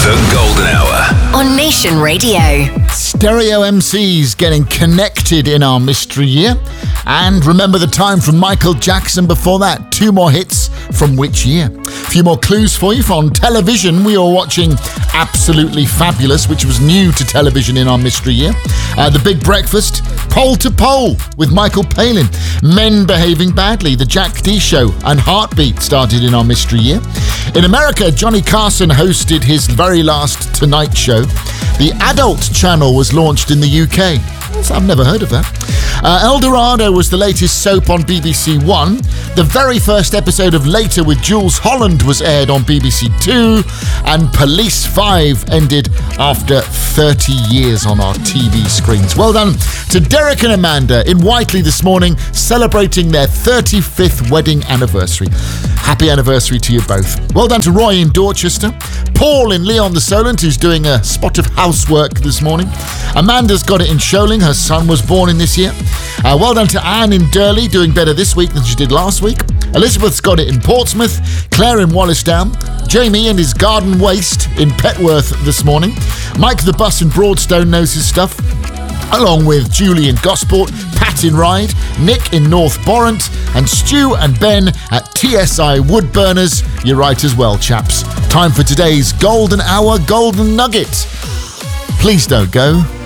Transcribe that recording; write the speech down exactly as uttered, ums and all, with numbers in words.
The Golden Hour on Nation Radio. Stereo M Cs getting connected in our mystery year. And remember the time from Michael Jackson before that. Two more hits from which year? A few more clues for you. On television, we are watching Absolutely Fabulous, which was new to television in our mystery year. Uh, the Big Breakfast, Pole to Pole with Michael Palin. Men Behaving Badly, The Jack D Show, and Heartbeat started in our mystery year. In America, Johnny Carson hosted his very last Tonight Show. The Adult Channel was launched in the U K. I've never heard of that. Uh, El Dorado was the latest soap on B B C One. The very first episode of Later with Jules Holland was aired on B B C Two. And Police five ended after thirty years on our T V screens. Well done to Derek and Amanda in Whiteley this morning, celebrating their thirty-fifth wedding anniversary. Happy anniversary to you both. Well done to Roy in Dorchester. Paul in Leon the Solent, who's doing a spot of housework this morning. Amanda's got it in Sholing. Her son was born in this year. Uh, well done to Anne in Durley, doing better this week than she did last week. Elizabeth's got it in Portsmouth. Claire in Wallisdown. Jamie and his garden waste in Petworth this morning. Mike the Bus in Broadstone knows his stuff, along with Julie in Gosport, Pat in Ryde, Nick in North Borrant, and Stu and Ben at T S I Woodburners. You're right as well, chaps. Time for today's Golden Hour Golden Nugget. Please don't go.